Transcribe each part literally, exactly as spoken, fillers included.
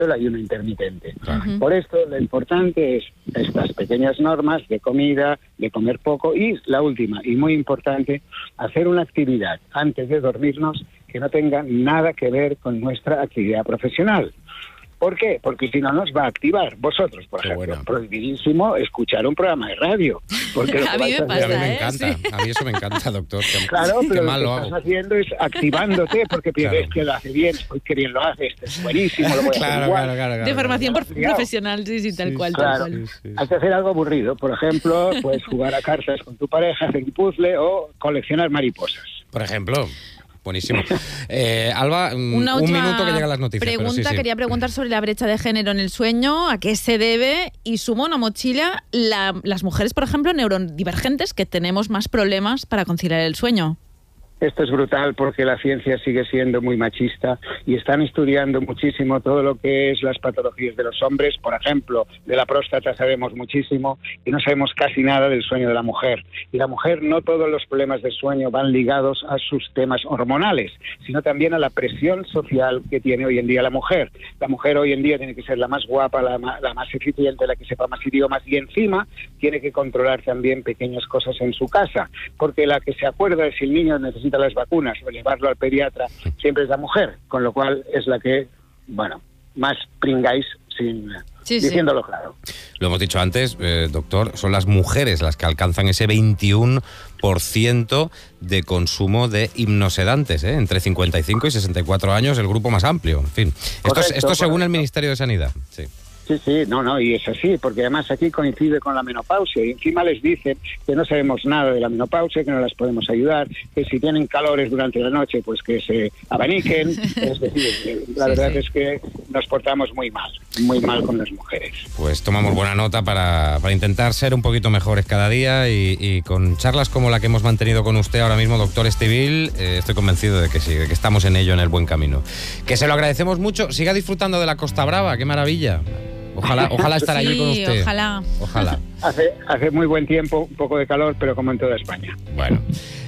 el ayuno intermitente. Uh-huh. Por esto, lo importante es estas pequeñas normas de comida, de comer poco, y la última, y muy importante, hacer una actividad antes de dormirnos que no tenga nada que ver con nuestra actividad profesional. ¿Por qué? Porque si no nos va a activar. Vosotros, por Qué ejemplo, bueno. prohibidísimo escuchar un programa de radio. Porque lo que A mí vais me a pasa, a mí me ¿eh? encanta, Sí. a mí eso me encanta, doctor. Qué, Claro, qué pero mal lo lo que estás hago. haciendo es activándote porque piensas Claro. que lo hace bien, pues qué bien lo hace, este es buenísimo, lo voy a hacer Claro, igual. claro, claro, claro. De formación claro. prof- profesional, sí, sí, tal Sí, cual, sí, tal Claro, cual. sí, sí. hay que hacer algo aburrido. Por ejemplo, puedes jugar a cartas con tu pareja, hacer un puzzle o coleccionar mariposas. Por ejemplo, buenísimo. Eh, Alba, mm, Una un última minuto que llegan las noticias. pero pregunta, sí, sí. quería preguntar sobre la brecha de género en el sueño, a qué se debe, y sumo a una mochila la- las mujeres, por ejemplo, neurodivergentes, que tenemos más problemas para conciliar el sueño. Esto es brutal porque la ciencia sigue siendo muy machista y están estudiando muchísimo todo lo que es las patologías de los hombres. Por ejemplo, de la próstata sabemos muchísimo y no sabemos casi nada del sueño de la mujer. Y la mujer, no todos los problemas de sueño van ligados a sus temas hormonales, sino también a la presión social que tiene hoy en día la mujer. La mujer hoy en día tiene que ser la más guapa, la más, la más eficiente, la que sepa más idiomas, y encima tiene que controlar también pequeñas cosas en su casa, porque la que se acuerda de si el niño necesita las vacunas o llevarlo al pediatra siempre es la mujer, con lo cual es la que, bueno, más pringáis sin Sí, sí. diciéndolo claro. Lo hemos dicho antes, eh, doctor, son las mujeres las que alcanzan ese veintiuno por ciento de consumo de hipnosedantes, ¿eh? Entre cincuenta y cinco y sesenta y cuatro años, el grupo más amplio. En fin, esto, es, Correcto, esto según correcto. el Ministerio de Sanidad. Sí. Sí, sí, no, no, y es así, porque además aquí coincide con la menopausia y encima les dicen que no sabemos nada de la menopausia, que no las podemos ayudar, que si tienen calores durante la noche, pues que se abaniquen. Es decir, la Sí, verdad sí. es que nos portamos muy mal, muy mal con las mujeres. Pues tomamos buena nota para, para intentar ser un poquito mejores cada día y, y con charlas como la que hemos mantenido con usted ahora mismo, doctor Estivill, eh, estoy convencido de que sí, de que estamos en ello, en el buen camino. Que se lo agradecemos mucho. Siga disfrutando de la Costa Brava, qué maravilla. Ojalá, ojalá estar allí con Sí, usted. ojalá. Ojalá. Hace, hace muy buen tiempo, un poco de calor, pero como en toda España. Bueno,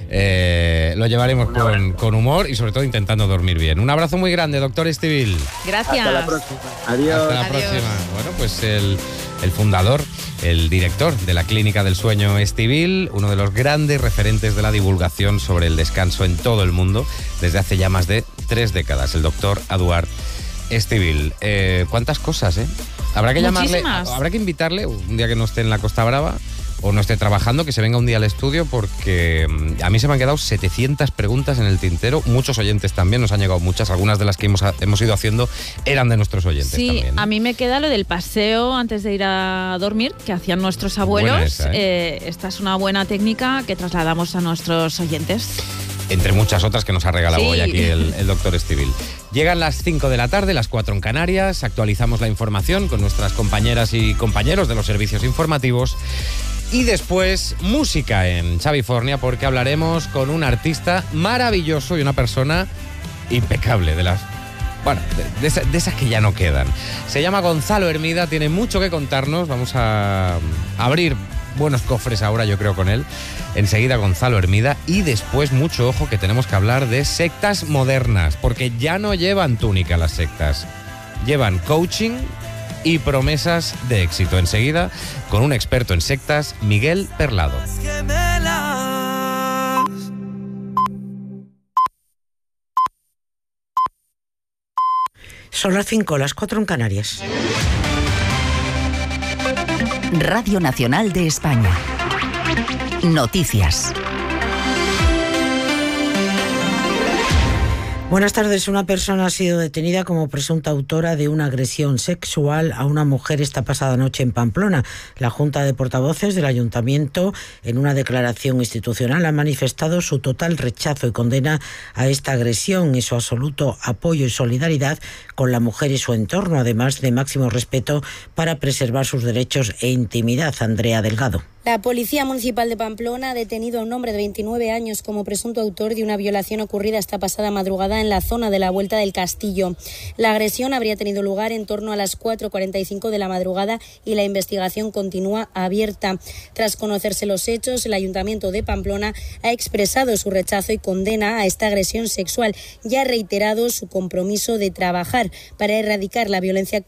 eh, lo llevaremos con, con humor y sobre todo intentando dormir bien. Un abrazo muy grande, doctor Estivill. Gracias. Hasta la próxima. Adiós. Hasta la Adiós. próxima. Bueno, pues el, el fundador, el director de la Clínica del Sueño Estivill, uno de los grandes referentes de la divulgación sobre el descanso en todo el mundo desde hace ya más de tres décadas, el doctor Eduard Estivill. Eh, ¿Cuántas cosas, eh? Habrá que llamarle, Muchísimas. habrá que invitarle un día que no esté en la Costa Brava o no esté trabajando, que se venga un día al estudio, porque mm, a mí se me han quedado setecientas preguntas en el tintero. Muchos oyentes también, nos han llegado muchas. Algunas de las que hemos, hemos ido haciendo eran de nuestros oyentes Sí, también. a mí me queda lo del paseo antes de ir a dormir, que hacían nuestros abuelos. Buena esa, ¿eh? Eh, esta es una buena técnica que trasladamos a nuestros oyentes. Entre muchas otras que nos ha regalado Sí. hoy aquí el, el doctor Estivill. Llegan las cinco de la tarde, las cuatro en Canarias, actualizamos la información con nuestras compañeras y compañeros de los servicios informativos y después música en Xavifornia, porque hablaremos con un artista maravilloso y una persona impecable, de las... Bueno, de, de, esa- de esas que ya no quedan. Se llama Gonzalo Hermida, tiene mucho que contarnos, vamos a abrir buenos cofres ahora, yo creo, con él. Enseguida Gonzalo Hermida y después mucho ojo que tenemos que hablar de sectas modernas, porque ya no llevan túnica las sectas, llevan coaching y promesas de éxito. Enseguida con un experto en sectas, Miguel Perlado. Son las cinco, las cuatro en Canarias. Radio Nacional de España. Noticias. Buenas tardes. Una persona ha sido detenida como presunta autora de una agresión sexual a una mujer esta pasada noche en Pamplona. La Junta de Portavoces del Ayuntamiento, en una declaración institucional, ha manifestado su total rechazo y condena a esta agresión y su absoluto apoyo y solidaridad con la mujer y su entorno, además de máximo respeto para preservar sus derechos e intimidad. Andrea Delgado. La Policía Municipal de Pamplona ha detenido a un hombre de veintinueve años como presunto autor de una violación ocurrida esta pasada madrugada en la zona de la Vuelta del Castillo. La agresión habría tenido lugar en torno a las cuatro cuarenta y cinco de la madrugada y la investigación continúa abierta. Tras conocerse los hechos, el Ayuntamiento de Pamplona ha expresado su rechazo y condena a esta agresión sexual y ha reiterado su compromiso de trabajar para erradicar la violencia